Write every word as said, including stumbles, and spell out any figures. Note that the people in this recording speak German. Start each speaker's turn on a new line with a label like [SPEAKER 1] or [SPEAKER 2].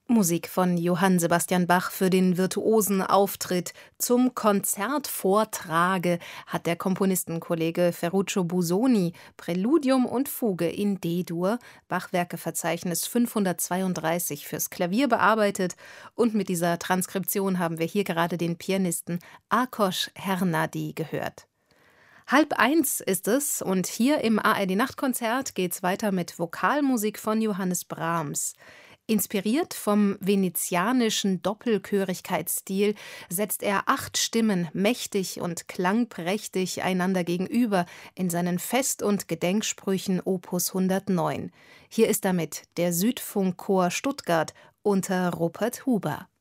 [SPEAKER 1] Musik von Johann Sebastian Bach für den virtuosen Auftritt. Zum Konzertvortrage hat der Komponistenkollege Ferruccio Busoni Präludium und Fuge in D-Dur, Bachwerkeverzeichnis fünfhundertzweiunddreißig, fürs Klavier bearbeitet. Und mit dieser Transkription haben wir hier gerade den Pianisten Ákos Hernádi gehört. Halb eins ist es und hier im A R D-Nachtkonzert geht's weiter mit Vokalmusik von Johannes Brahms. Inspiriert vom venezianischen Doppelchörigkeitsstil setzt er acht Stimmen mächtig und klangprächtig einander gegenüber in seinen Fest- und Gedenksprüchen Opus hundertneun. Hier ist damit der Südfunkchor Stuttgart unter Rupert Huber.